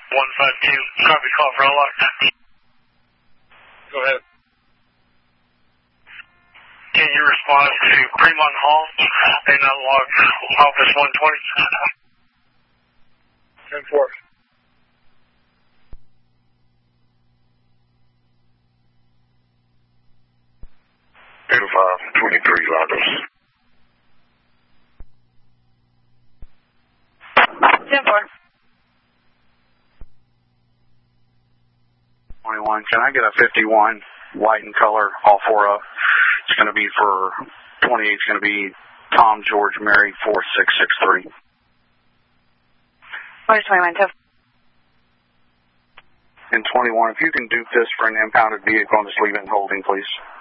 152, copy, call for unlock. Go ahead. Can you respond to Fremont Hall and unlock office 120? 10-4. 23 Lagos. 10-4. 21. Can I get a 51 white and color, all four up? It's going to be for 28. It's going to be Tom George Mary 4663. What is 21, Tiff? And 21, if you can dupe this for an impounded vehicle and just leave it in holding, please.